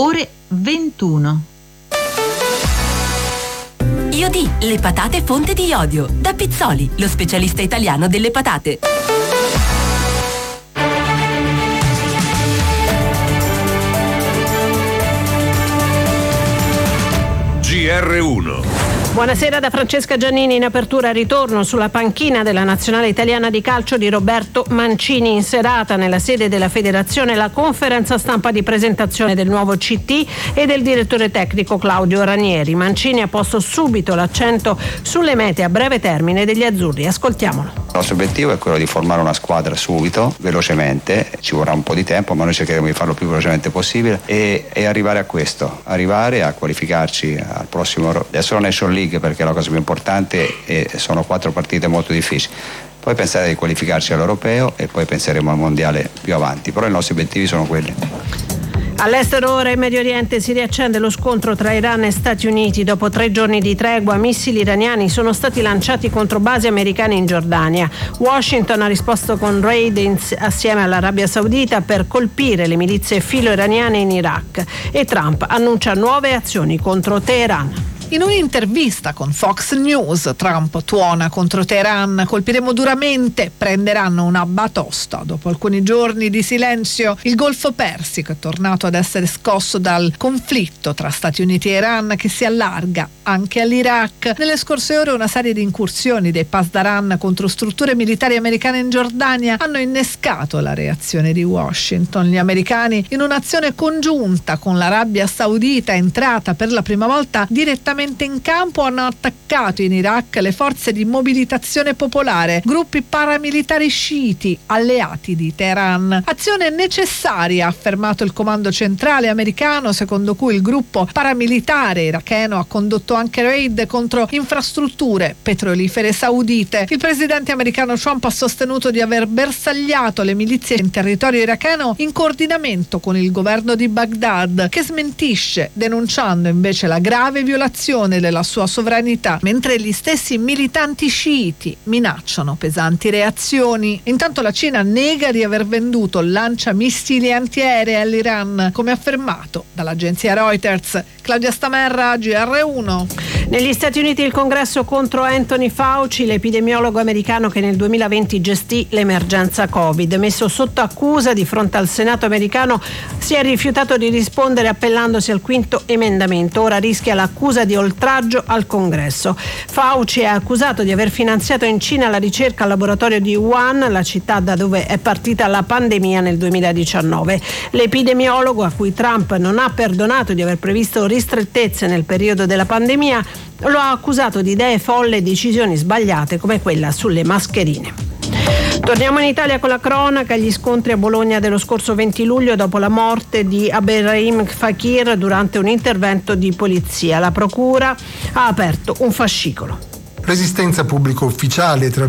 ore 21. Iodì, le patate fonte di iodio. Da Pizzoli, lo specialista italiano delle patate. GR1. Buonasera da Francesca Giannini. In apertura e ritorno sulla panchina della nazionale italiana di calcio di Roberto Mancini. In serata nella sede della federazione la conferenza stampa di presentazione del nuovo CT e del direttore tecnico Claudio Ranieri. Mancini ha posto subito l'accento sulle mete a breve termine degli azzurri. Ascoltiamolo. Il nostro obiettivo è quello di formare una squadra subito, velocemente, ci vorrà un po' di tempo, ma noi cercheremo di farlo il più velocemente possibile e arrivare a questo, arrivare a qualificarci al prossimo, adesso la National League perché è la cosa più importante e sono 4 partite molto difficili. Poi pensare di qualificarci all'Europeo e poi penseremo al Mondiale più avanti, però i nostri obiettivi sono quelli. All'estero ora in Medio Oriente si riaccende lo scontro tra Iran e Stati Uniti. Dopo 3 giorni di tregua, missili iraniani sono stati lanciati contro basi americane in Giordania. Washington ha risposto con raid assieme all'Arabia Saudita per colpire le milizie filo-iraniane in Iraq e Trump annuncia nuove azioni contro Teheran. In un'intervista con Fox News, Trump tuona contro Teheran: colpiremo duramente, prenderanno una batosta. Dopo alcuni giorni di silenzio, il Golfo Persico è tornato ad essere scosso dal conflitto tra Stati Uniti e Iran, che si allarga anche all'Iraq. Nelle scorse ore una serie di incursioni dei Pasdaran contro strutture militari americane in Giordania hanno innescato la reazione di Washington. Gli americani, in un'azione congiunta con l'Arabia Saudita entrata per la prima volta direttamente in campo, hanno attaccato in Iraq le forze di mobilitazione popolare, gruppi paramilitari sciiti alleati di Teheran. Azione necessaria, ha affermato il comando centrale americano, secondo cui il gruppo paramilitare iracheno ha condotto anche raid contro infrastrutture petrolifere saudite. Il presidente americano Trump ha sostenuto di aver bersagliato le milizie in territorio iracheno in coordinamento con il governo di Baghdad, che smentisce, denunciando invece la grave violazione della sua sovranità, mentre gli stessi militanti sciiti minacciano pesanti reazioni. Intanto la Cina nega di aver venduto lanciamissili antiaerei all'Iran, come affermato dall'agenzia Reuters. Claudia Stamerra, GR1. Negli Stati Uniti il congresso contro Anthony Fauci, l'epidemiologo americano che nel 2020 gestì l'emergenza Covid. Messo sotto accusa di fronte al Senato americano, si è rifiutato di rispondere appellandosi al 5° emendamento. Ora rischia l'accusa di oltraggio al congresso. Fauci è accusato di aver finanziato in Cina la ricerca al laboratorio di Wuhan, la città da dove è partita la pandemia nel 2019. L'epidemiologo, a cui Trump non ha perdonato di aver previsto ristrettezze nel periodo della pandemia, lo ha accusato di idee folle e decisioni sbagliate come quella sulle mascherine. Torniamo in Italia con la cronaca. Gli scontri a Bologna dello scorso 20 luglio dopo la morte di Abderrahim Fakir durante un intervento di polizia. La procura ha aperto un fascicolo. Resistenza pubblico ufficiale tra